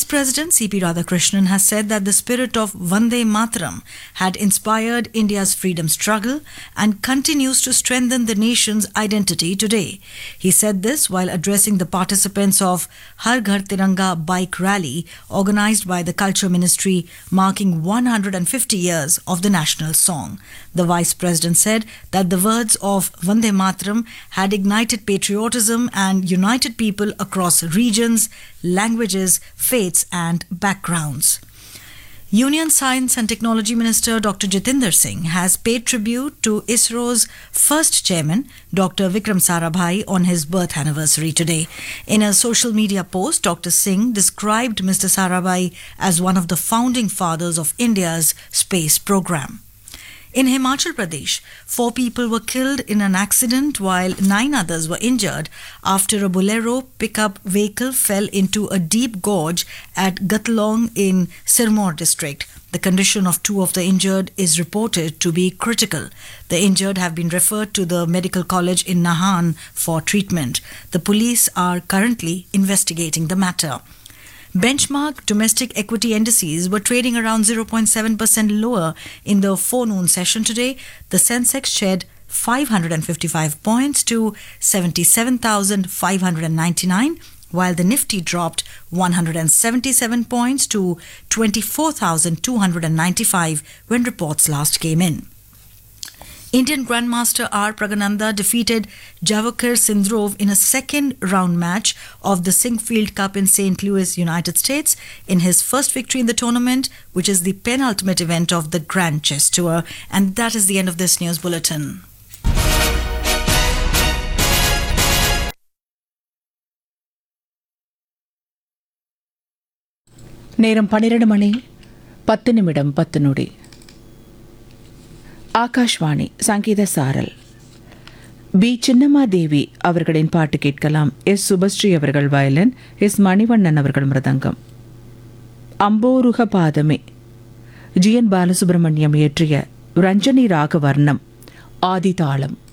President C.P. Radhakrishnan has said that the spirit of Vande Mataram had inspired India's freedom struggle and continues to strengthen the nation's identity today. He said this while addressing the participants of Har Ghar Tiranga bike rally organized by the Culture Ministry marking 150 years of the national song. The Vice President said that the words of Vande Mataram had ignited patriotism and united people across regions, languages, faiths and backgrounds. Union Science and Technology Minister Dr. Jitendra Singh has paid tribute to ISRO's first chairman, Dr. Vikram Sarabhai, on his birth anniversary today. In a social media post, Dr. Singh described Mr. Sarabhai as one of the founding fathers of India's space program. In Himachal Pradesh, 4 people were killed in an accident while 9 others were injured after a Bolero pickup vehicle fell into a deep gorge at Gatlong in Sirmaur district. The condition of 2 of the injured is reported to be critical. The injured have been referred to the medical college in Nahan for treatment. The police are currently investigating the matter. Benchmark domestic equity indices were trading around 0.7% lower in the forenoon session today. The Sensex shed 555 points to 77,599, while the Nifty dropped 177 points to 24,295 when reports last came in. Indian Grandmaster R. Pragananda defeated Javokar Sindrov in a second round match of the Singfield Cup in St. Louis, United States, in his first victory in the tournament, which is the penultimate event of the Grand Chess Tour. And that is the end of this news bulletin. நேரம் 12 மணி 10 நிமிடம் 10 நொடி. ஆகாஷ்வாணி சங்கீத சாரல். B சின்னம்மாதேவி அவர்களின் பாட்டு கேட்கலாம். S Subashree அவர்கள் violin, S Manivannan அவர்கள் மிருதங்கம். அம்போருக பாதமே ஜி என் பாலசுப்ரமணியம் இயற்றிய ரஞ்சனி ராகவர்ணம் ஆதிதாளம்.